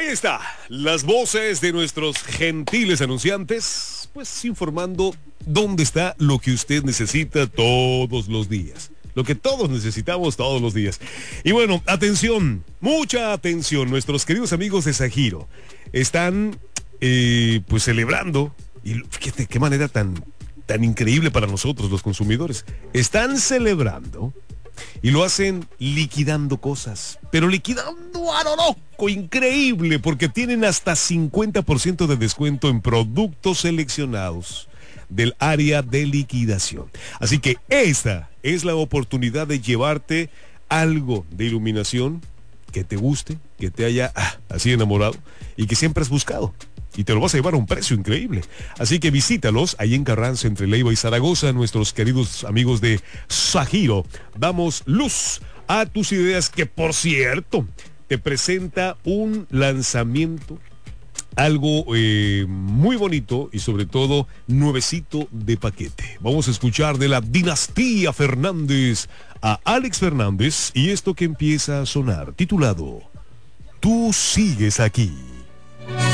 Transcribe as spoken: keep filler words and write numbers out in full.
Ahí está, las voces de nuestros gentiles anunciantes, pues informando dónde está lo que usted necesita todos los días. Lo que todos necesitamos todos los días. Y bueno, atención, mucha atención. Nuestros queridos amigos de Sajiro están eh, pues celebrando, y fíjate qué manera tan, tan increíble para nosotros los consumidores. Están celebrando y lo hacen liquidando cosas, pero liquidando a lo loco, increíble, porque tienen hasta cincuenta por ciento de descuento en productos seleccionados del área de liquidación. Así que esta es la oportunidad de llevarte algo de iluminación que te guste, que te haya ah, así enamorado y que siempre has buscado. Y te lo vas a llevar a un precio increíble. Así que visítalos ahí en Carranza, entre Leiva y Zaragoza, nuestros queridos amigos de Sajiro. Damos luz a tus ideas, que por cierto, te presenta un lanzamiento, algo eh, muy bonito y sobre todo nuevecito de paquete. Vamos a escuchar de la dinastía Fernández a Alex Fernández y esto que empieza a sonar, titulado Tú sigues aquí.